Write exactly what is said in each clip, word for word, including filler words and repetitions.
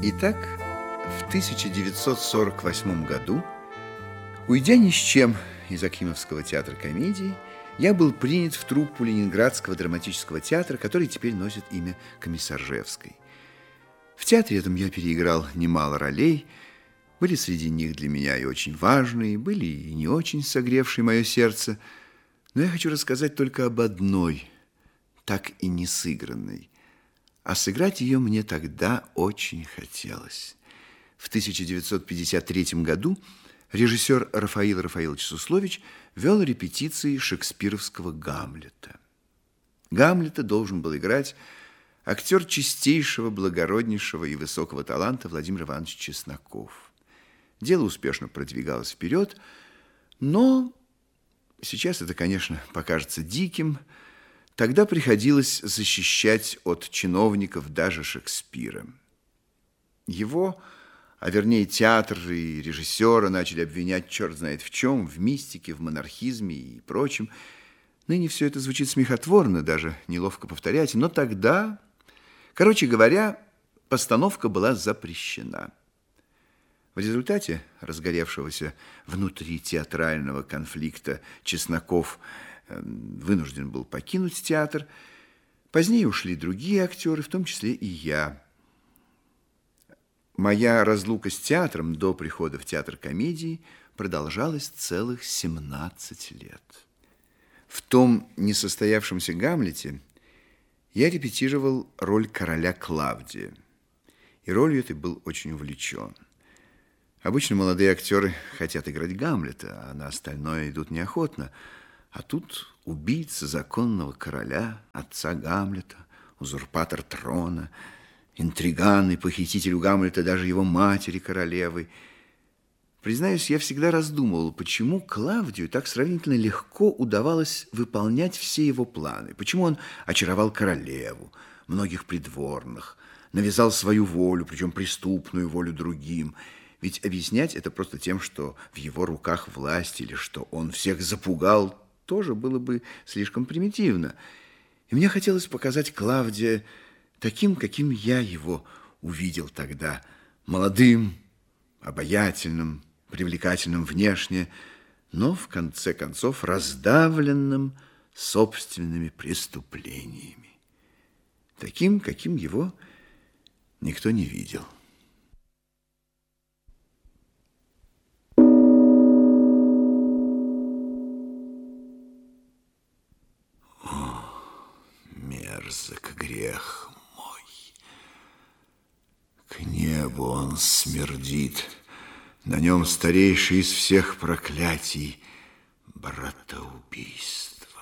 Итак, в тысяча девятьсот сорок восьмом году, уйдя ни с чем из Акимовского театра комедии, я был принят в труппу Ленинградского драматического театра, который теперь носит имя Комиссаржевской. В театре этом я переиграл немало ролей. Были среди них для меня и очень важные, были и не очень согревшие мое сердце. Но я хочу рассказать только об одной, так и не сыгранной. А сыграть ее мне тогда очень хотелось. В тысяча девятьсот пятьдесят третьем году режиссер Рафаил Рафаилович Суслович вел репетиции шекспировского «Гамлета». Гамлета должен был играть актер чистейшего, благороднейшего и высокого таланта Владимир Иванович Чесноков. Дело успешно продвигалось вперед, но сейчас это, конечно, покажется диким. Тогда приходилось защищать от чиновников даже Шекспира. Его, а вернее театр и режиссера начали обвинять черт знает в чем, в мистике, в монархизме и прочем. Ныне все это звучит смехотворно, даже неловко повторять, но тогда, короче говоря, постановка была запрещена. В результате разгоревшегося внутри театрального конфликта Чесноков вынужден был покинуть театр. Позднее ушли другие актеры, в том числе и я. Моя разлука с театром до прихода в театр комедии продолжалась целых семнадцать лет. В том несостоявшемся «Гамлете» я репетировал роль короля Клавдия, и ролью этой был очень увлечен. Обычно молодые актеры хотят играть Гамлета, а на остальное идут неохотно. А тут убийца законного короля, отца Гамлета, узурпатор трона, интриган и похититель у Гамлета даже его матери королевы. Признаюсь, я всегда раздумывал, почему Клавдию так сравнительно легко удавалось выполнять все его планы, почему он очаровал королеву, многих придворных, навязал свою волю, причем преступную волю другим. Ведь объяснять это просто тем, что в его руках власть или что он всех запугал, тоже было бы слишком примитивно. И мне хотелось показать Клавдия таким, каким я его увидел тогда, молодым, обаятельным, привлекательным внешне, но в конце концов раздавленным собственными преступлениями. Таким, каким его никто не видел. Мерзок грех мой, к небу он смердит, на нем старейший из всех проклятий братоубийство.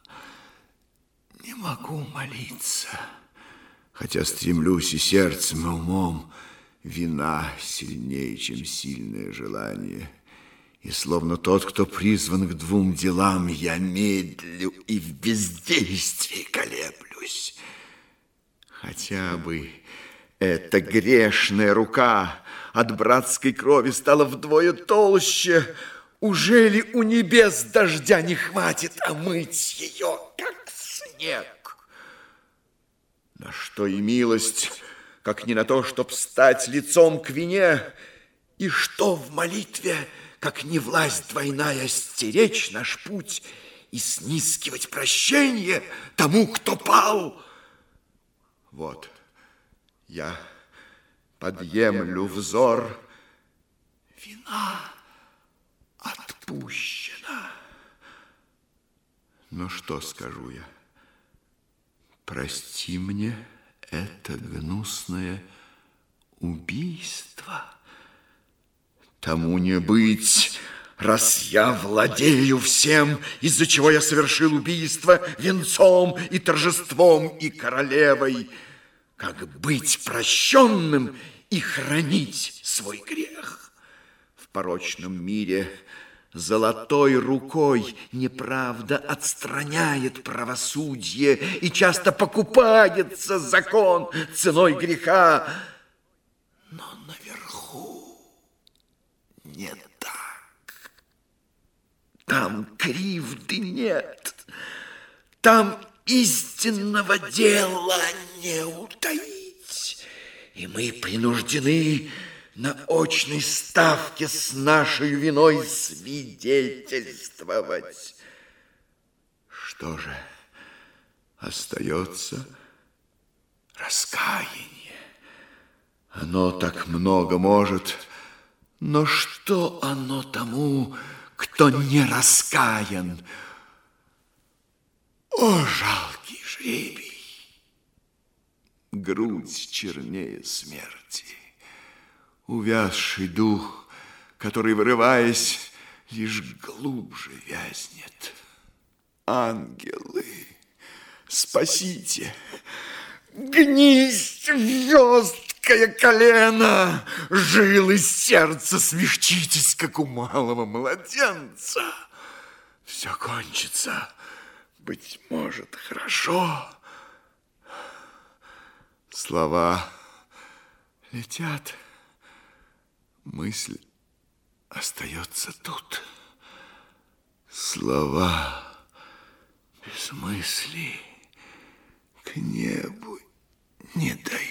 Не могу молиться, хотя стремлюсь и сердцем, и умом. Вина сильнее, чем сильное желание. И словно тот, кто призван к двум делам, я медлю и в бездействии колеблюсь. Хотя бы эта грешная рука от братской крови стала вдвое толще. Ужели у небес дождя не хватит омыть ее, как снег? На что и милость, как не на то, чтоб стать лицом к вине, и что в молитве, как не власть двойная, стеречь наш путь и снискивать прощение тому, кто пал. Вот я подъемлю взор, вина отпущена. Но что скажу я? Прости мне это гнусное убийство. Тому не быть, раз я владею всем, из-за чего я совершил убийство, венцом и торжеством и королевой. Как быть прощенным и хранить свой грех? В порочном мире золотой рукой неправда отстраняет правосудие и часто покупается закон ценой греха. Но наверху не так. Там кривды нет. Там истинного дела не утаить. И И мы принуждены на очной ставке с нашей виной свидетельствовать. Что же остается? Раскаяние. Оно так много может, но что оно тому, кто не раскаян? О, жалкий жребий! Грудь чернее смерти, увязший дух, который, вырываясь, лишь глубже вязнет. Ангелы, спасите! Гнись, жесткое колено, жилы сердца смягчитесь, как у малого младенца. Все кончится, быть может, хорошо. Слова летят, мысль остается тут. Слова без мысли к небу не